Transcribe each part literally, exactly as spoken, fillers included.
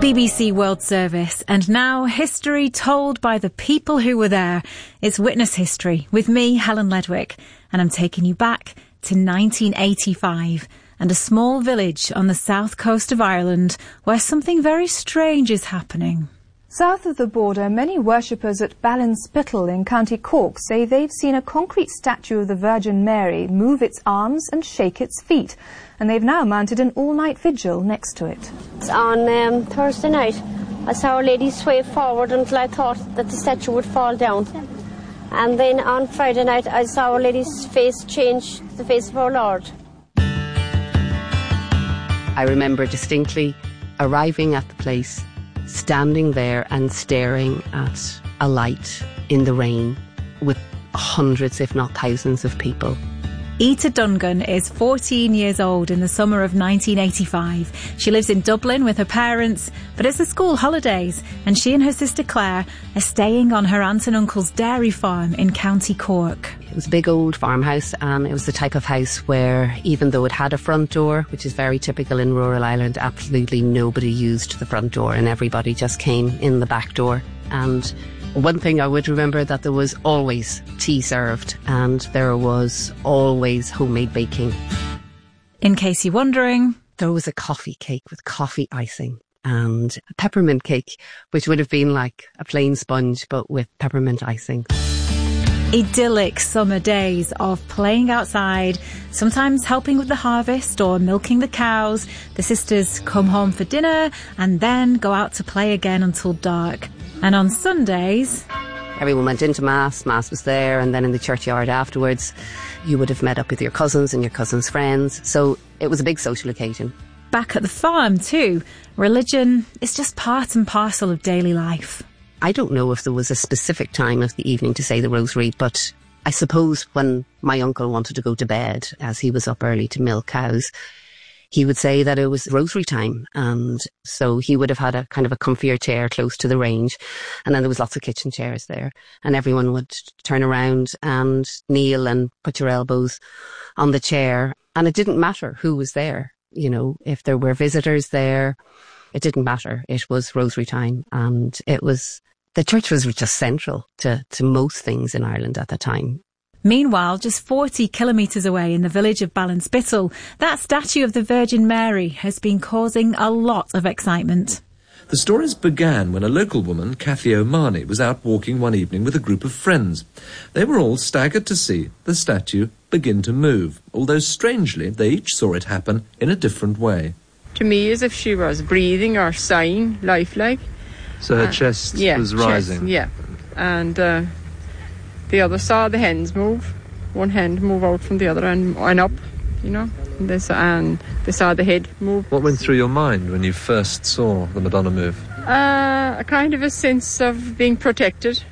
B B C World Service, and now history told by the people who were there. It's Witness History with me, Helen Ledwick, and I'm taking you back to nineteen eighty-five and a small village on the south coast of Ireland where something very strange is happening. South of the border, many worshippers at Ballinspittle in County Cork say they've seen a concrete statue of the Virgin Mary move its arms and shake its feet, and they've now mounted an all-night vigil next to it. On um, Thursday night, I saw Our Lady sway forward until I thought that the statue would fall down. And then on Friday night, I saw Our Lady's face change to the face of our Lord. I remember distinctly arriving at the place, standing there and staring at a light in the rain with hundreds, if not thousands, of people. Ita Dungan is fourteen years old in the summer of nineteen eighty-five. She lives in Dublin with her parents, but it's the school holidays, and she and her sister Claire are staying on her aunt and uncle's dairy farm in County Cork. It was a big old farmhouse, and it was the type of house where, even though it had a front door, which is very typical in rural Ireland, absolutely nobody used the front door and everybody just came in the back door. And one thing I would remember, that there was always tea served and there was always homemade baking. In case you're wondering, there was a coffee cake with coffee icing and a peppermint cake, which would have been like a plain sponge but with peppermint icing. Idyllic summer days of playing outside, sometimes helping with the harvest or milking the cows. The sisters come home for dinner and then go out to play again until dark. And on Sundays, everyone went into Mass, Mass was there, and then in the churchyard afterwards you would have met up with your cousins and your cousins' friends. So it was a big social occasion. Back at the farm too, religion is just part and parcel of daily life. I don't know if there was a specific time of the evening to say the rosary, but I suppose when my uncle wanted to go to bed, as he was up early to milk cows, he would say that it was rosary time, and so he would have had a kind of a comfier chair close to the range, and then there was lots of kitchen chairs there, and everyone would turn around and kneel and put your elbows on the chair, and it didn't matter who was there. You know, if there were visitors there, it didn't matter. It was rosary time, and it was... the church was just central to, to most things in Ireland at the time. Meanwhile, just forty kilometres away in the village of Ballinspittle, that statue of the Virgin Mary has been causing a lot of excitement. The stories began when a local woman, Cathy O'Mahony, was out walking one evening with a group of friends. They were all staggered to see the statue begin to move, although strangely they each saw it happen in a different way. To me, as if she was breathing or sighing, lifelike. So her uh, chest yeah, was rising? Chest, yeah, and uh, the other saw the hens move. One hen move out from the other and, and up, you know, and they, saw, and they saw the head move. What went through your mind when you first saw the Madonna move? Uh, a kind of a sense of being protected.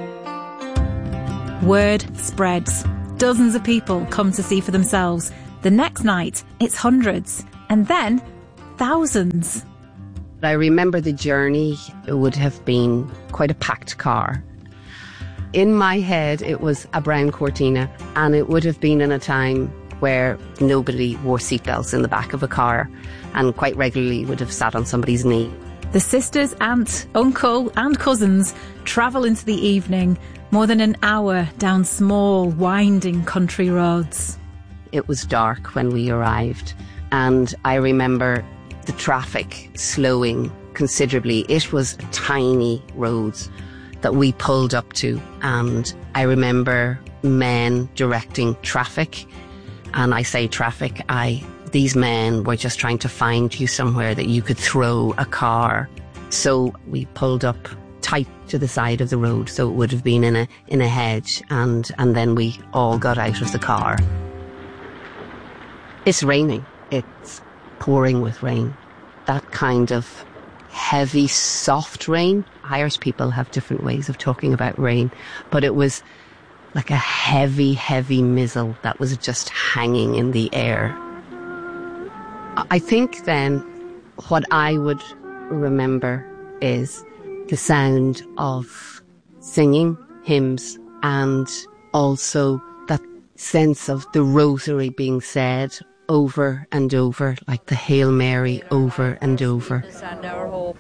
Word spreads. Dozens of people come to see for themselves. The next night, it's hundreds, and then thousands. I remember the journey. It would have been quite a packed car. In my head, it was a brown Cortina, and it would have been in a time where nobody wore seatbelts in the back of a car and quite regularly would have sat on somebody's knee. The sisters, aunt, uncle and cousins travel into the evening, more than an hour down small, winding country roads. It was dark when we arrived, and I remember the traffic slowing considerably. It was tiny roads that we pulled up to, and I remember men directing traffic. And I say traffic, I these men were just trying to find you somewhere that you could throw a car. So we pulled up tight to the side of the road, so it would have been in a in a hedge, and and then we all got out of the car. It's raining. It's pouring with rain. That kind of heavy, soft rain. Irish people have different ways of talking about rain, but it was like a heavy, heavy mizzle that was just hanging in the air. I think then what I would remember is the sound of singing hymns, and also that sense of the rosary being said over and over, like the Hail Mary over and over. Send our hope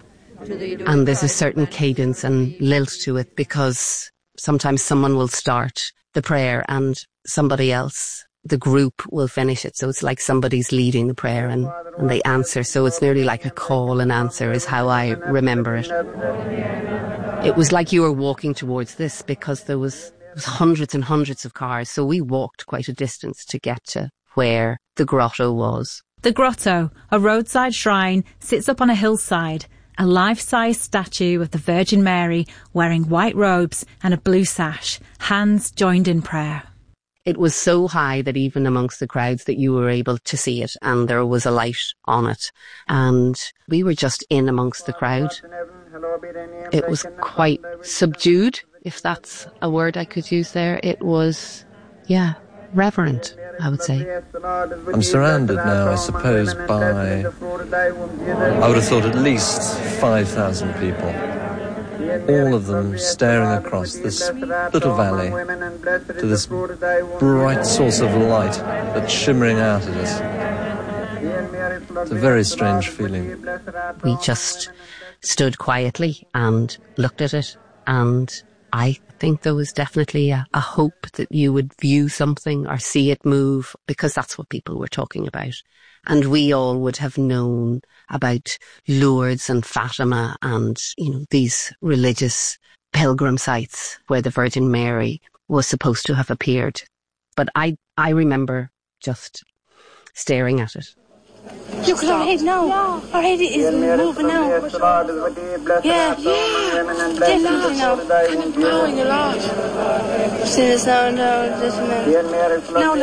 And there's a certain cadence and lilt to it, because sometimes someone will start the prayer and somebody else, the group, will finish it. So it's like somebody's leading the prayer and, and they answer. So it's nearly like a call and answer is how I remember it. It was like you were walking towards this, because there was, there was hundreds and hundreds of cars. So we walked quite a distance to get to where the grotto was. The grotto, a roadside shrine, sits up on a hillside. A life-size statue of the Virgin Mary wearing white robes and a blue sash, hands joined in prayer. It was so high that even amongst the crowds that you were able to see it, and there was a light on it. And we were just in amongst the crowd. It was quite subdued, if that's a word I could use there. It was, yeah, reverent, I would say. I'm surrounded now, I suppose, by, I would have thought, at least five thousand people. All of them staring across this little valley to this bright source of light that's shimmering out at us. It's a very strange feeling. We just stood quietly and looked at it, and I think there was definitely a, a hope that you would view something or see it move, because that's what people were talking about. And we all would have known about Lourdes and Fatima and, you know, these religious pilgrim sites where the Virgin Mary was supposed to have appeared. But I, I remember just staring at it. Look at our head now. Yeah. Our head is moving now. Yeah, yeah, definitely now. And I'm growing a lot. See this now and now, this and now.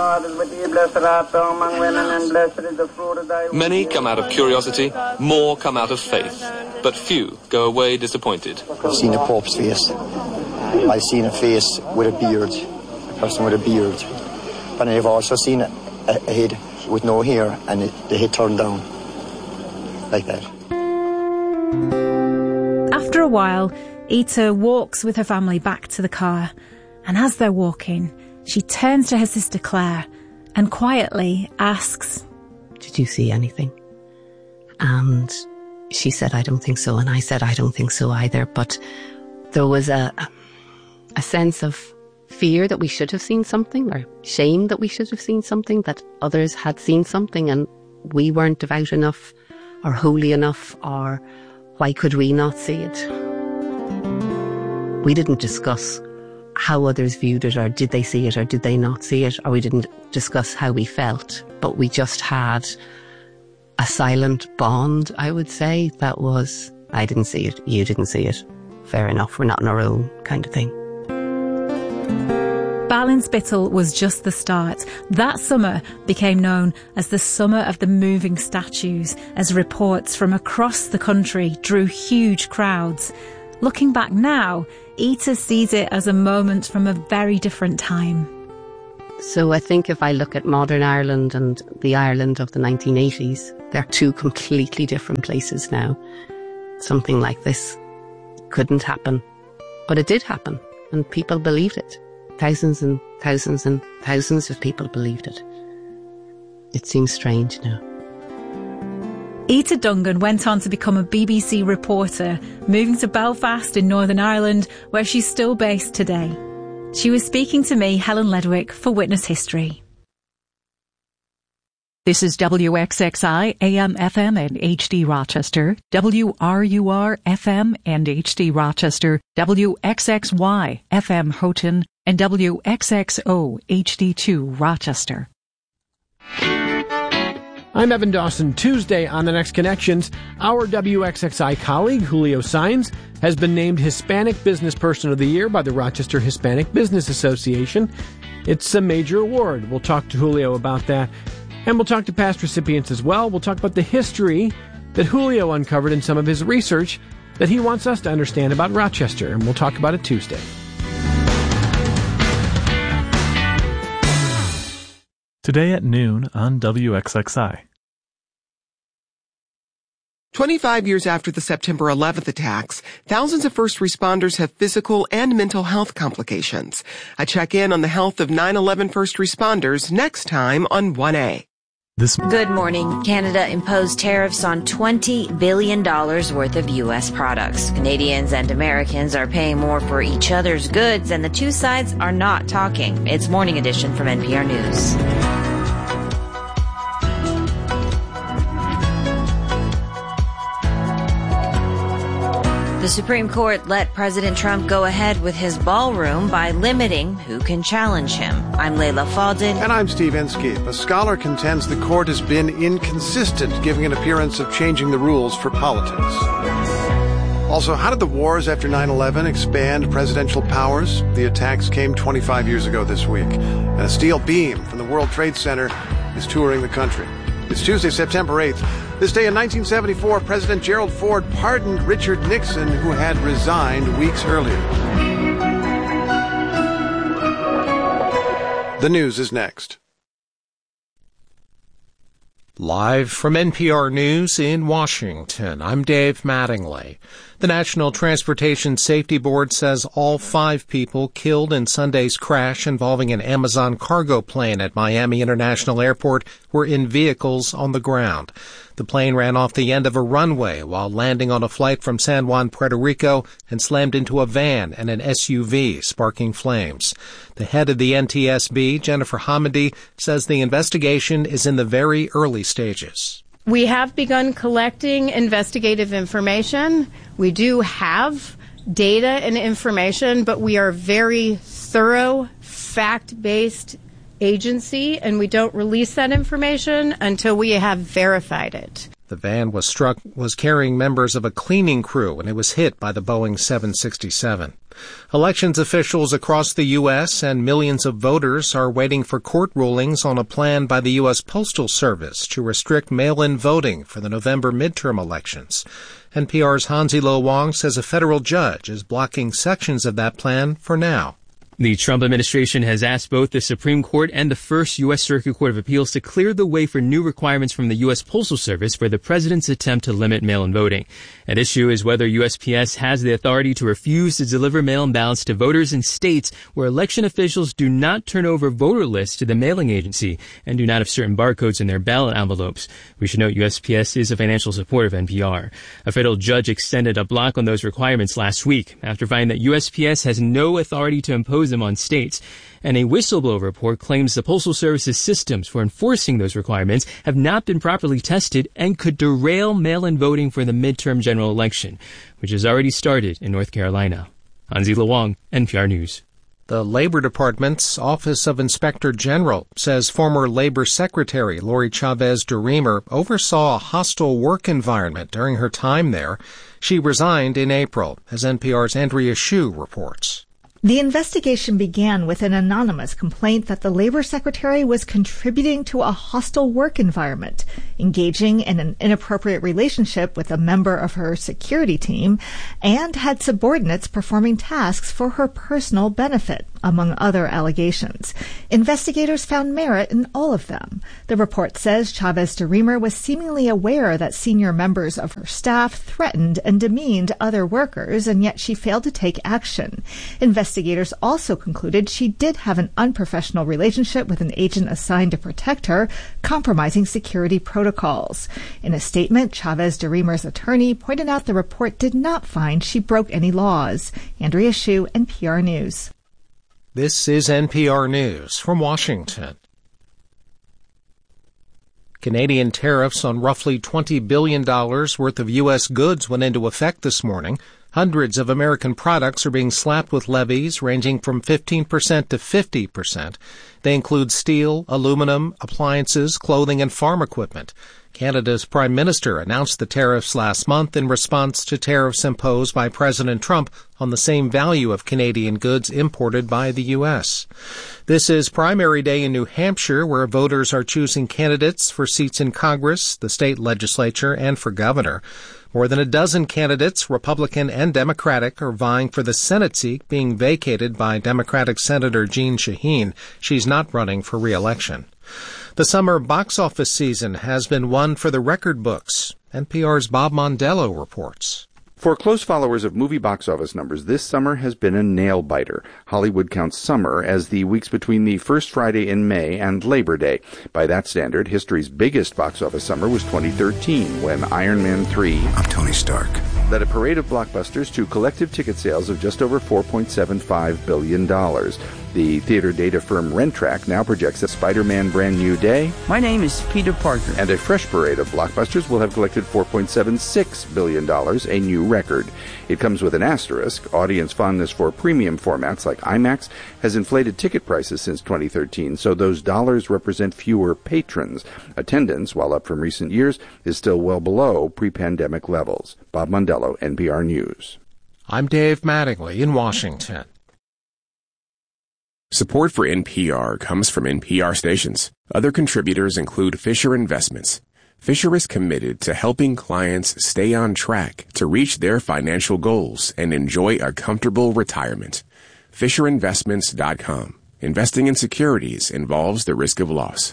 Now look. Many come out of curiosity, more come out of faith, but few go away disappointed. I've seen a Pope's face. I've seen a face with a beard, a person with a beard. But I've also seen a, a head with no hair, and it, the head turned down, like that. After a while, Ita walks with her family back to the car, and as they're walking, she turns to her sister Claire and quietly asks, "Did you see anything?" And she said, "I don't think so," and I said, "I don't think so either," but there was a, a sense of fear that we should have seen something, or shame that we should have seen something, that others had seen something and we weren't devout enough or holy enough, or why could we not see it? We didn't discuss how others viewed it, or did they see it or did they not see it, or we didn't discuss how we felt, but we just had a silent bond, I would say, that was, I didn't see it, you didn't see it, fair enough, we're not in our own, kind of thing. Ballinspittle was just the start. That summer became known as the Summer of the Moving Statues, as reports from across the country drew huge crowds. Looking back now, Ita sees it as a moment from a very different time. So I think if I look at modern Ireland and the Ireland of the nineteen eighties, they're two completely different places now. Something like this couldn't happen, but it did happen, and people believed it. Thousands and thousands and thousands of people believed it. It seems strange now. Ita Dungan went on to become a B B C reporter, moving to Belfast in Northern Ireland, where she's still based today. She was speaking to me, Helen Ledwick, for Witness History. This is W X X I, A M F M and H D Rochester, W R U R F M and H D Rochester, W X X Y F M Houghton, and W X X O H D two Rochester. I'm Evan Dawson. Tuesday on The Next Connections, our W X X I colleague, Julio Saenz, has been named Hispanic Business Person of the Year by the Rochester Hispanic Business Association. It's a major award. We'll talk to Julio about that. And we'll talk to past recipients as well. We'll talk about the history that Julio uncovered in some of his research that he wants us to understand about Rochester. And we'll talk about it Tuesday. Today at noon on W X X I. twenty-five years after the September eleventh attacks, thousands of first responders have physical and mental health complications. I check in on the health of nine eleven first responders next time on one A. This Good morning. Canada imposed tariffs on twenty billion dollars worth of U S products. Canadians and Americans are paying more for each other's goods, and the two sides are not talking. It's Morning Edition from N P R News. The Supreme Court let President Trump go ahead with his ballroom by limiting who can challenge him. I'm Leila Fadel. And I'm Steve Inskeep. A scholar contends the court has been inconsistent, giving an appearance of changing the rules for politics. Also, how did the wars after nine eleven expand presidential powers? The attacks came twenty-five years ago this week. And a steel beam from the World Trade Center is touring the country. It's Tuesday, September eighth. This day in nineteen seventy-four, President Gerald Ford pardoned Richard Nixon, who had resigned weeks earlier. The news is next. Live from N P R News in Washington, I'm Dave Mattingly. The National Transportation Safety Board says all five people killed in Sunday's crash involving an Amazon cargo plane at Miami International Airport were in vehicles on the ground. The plane ran off the end of a runway while landing on a flight from San Juan, Puerto Rico, and slammed into a van and an S U V, sparking flames. The head of the N T S B, Jennifer Hamady, says the investigation is in the very early stages. We have begun collecting investigative information. We do have data and information, but we are a very thorough, fact-based agency, and we don't release that information until we have verified it. The van was struck was carrying members of a cleaning crew when it was hit by the Boeing seven sixty-seven. Elections officials across the U S and millions of voters are waiting for court rulings on a plan by the U S Postal Service to restrict mail-in voting for the November midterm elections. N P R's Hansi Lo Wang says a federal judge is blocking sections of that plan for now. The Trump administration has asked both the Supreme Court and the First U S Circuit Court of Appeals to clear the way for new requirements from the U S Postal Service for the president's attempt to limit mail-in voting. At issue is whether U S P S has the authority to refuse to deliver mail-in ballots to voters in states where election officials do not turn over voter lists to the mailing agency and do not have certain barcodes in their ballot envelopes. We should note U S P S is a financial supporter of N P R. A federal judge extended a block on those requirements last week after finding that U S P S has no authority to impose them on states. And a whistleblower report claims the Postal Service's systems for enforcing those requirements have not been properly tested and could derail mail-in voting for the midterm general election, which has already started in North Carolina. Hansi Lo Wang, N P R News. The Labor Department's Office of Inspector General says former Labor Secretary Lori Chavez DeRemer oversaw a hostile work environment during her time there. She resigned in April, as N P R's Andrea Hsu reports. The investigation began with an anonymous complaint that the Labor Secretary was contributing to a hostile work environment, engaging in an inappropriate relationship with a member of her security team, and had subordinates performing tasks for her personal benefit, among other allegations. Investigators found merit in all of them. The report says Chavez DeRemer was seemingly aware that senior members of her staff threatened and demeaned other workers, and yet she failed to take action. Investigators also concluded she did have an unprofessional relationship with an agent assigned to protect her, compromising security protocols. In a statement, Chavez DeRemer's attorney pointed out the report did not find she broke any laws. Andrea Hsu, N P R News. This is N P R News from Washington. Canadian tariffs on roughly twenty billion dollars worth of U S goods went into effect this morning. Hundreds of American products are being slapped with levies ranging from fifteen percent to fifty percent. They include steel, aluminum, appliances, clothing, and farm equipment. Canada's Prime Minister announced the tariffs last month in response to tariffs imposed by President Trump on the same value of Canadian goods imported by the U S. This is primary day in New Hampshire, where voters are choosing candidates for seats in Congress, the state legislature, and for governor. More than a dozen candidates, Republican and Democratic, are vying for the Senate seat being vacated by Democratic Senator Jeanne Shaheen. She's not running for re-election. The summer box office season has been one for the record books. N P R's Bob Mondello reports. For close followers of movie box office numbers, this summer has been a nail-biter. Hollywood counts summer as the weeks between the first Friday in May and Labor Day. By that standard, history's biggest box office summer was twenty thirteen, when Iron Man three... I'm Tony Stark. ...led a parade of blockbusters to collective ticket sales of just over four point seven five billion dollars. The theater data firm Rentrack now projects a Spider-Man Brand New Day. My name is Peter Parker. And a fresh parade of blockbusters will have collected four point seven six billion dollars, a new record. It comes with an asterisk. Audience fondness for premium formats like IMAX has inflated ticket prices since twenty thirteen, so those dollars represent fewer patrons. Attendance, while up from recent years, is still well below pre-pandemic levels. Bob Mondello, N P R News. I'm Dave Mattingly in Washington. Support for N P R comes from N P R stations. Other contributors include Fisher Investments. Fisher is committed to helping clients stay on track to reach their financial goals and enjoy a comfortable retirement. Fisher Investments dot com. Investing in securities involves the risk of loss.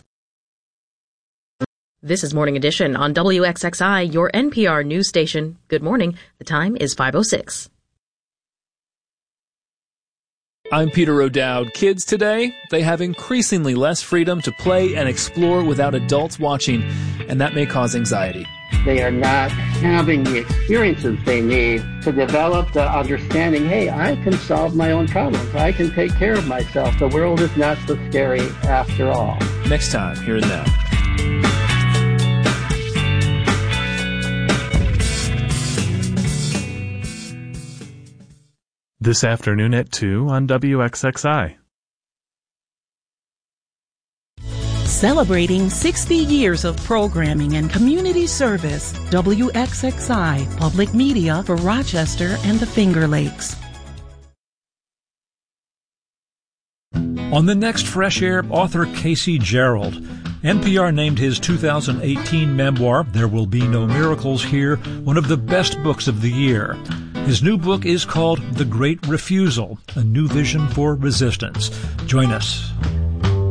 This is Morning Edition on W X X I, your N P R news station. Good morning. The time is five oh six. I'm Peter O'Dowd. Kids today, they have increasingly less freedom to play and explore without adults watching, and that may cause anxiety. They are not having the experiences they need to develop the understanding, hey, I can solve my own problems. I can take care of myself. The world is not so scary after all. Next time, here and now. This afternoon at two on W X X I. Celebrating sixty years of programming and community service, W X X I, public media for Rochester and the Finger Lakes. On the next Fresh Air, author Casey Gerald. N P R named his two thousand eighteen memoir, There Will Be No Miracles Here, one of the best books of the year. His new book is called The Great Refusal, a new vision for resistance. Join us.